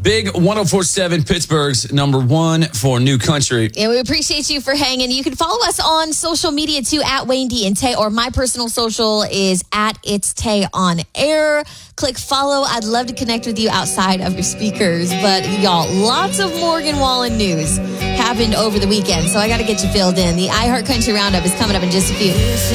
Big 104.7 Pittsburgh's number one for new country. And we appreciate you for hanging. You can follow us on social media too, at Wayne D and Tay, or my personal social is at It's Tay on Air. Click follow. I'd love to connect with you outside of your speakers. But y'all, lots of Morgan Wallen news happened over the weekend, so I got to get you filled in. The iHeart Country Roundup is coming up in just a few.